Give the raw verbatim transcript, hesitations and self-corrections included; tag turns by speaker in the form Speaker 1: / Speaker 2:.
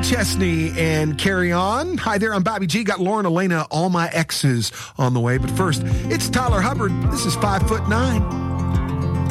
Speaker 1: Chesney and Carry On. Hi there, I'm Bobby G. Got Lauren Elena, All My Exes on the way. But first, it's Tyler Hubbard. This is Five Foot Nine.